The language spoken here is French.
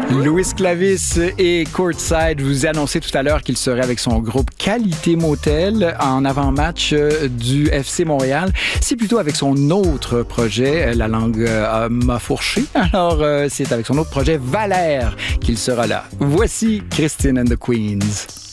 Louis Clavis et Courtside, vous annoncez tout à l'heure qu'il serait avec son groupe Qualité Motel en avant-match du FC Montréal. C'est plutôt avec son autre projet, la langue m'a fourché. Alors, c'est avec son autre projet, Valère, qu'il sera là. Voici Christine and the Queens.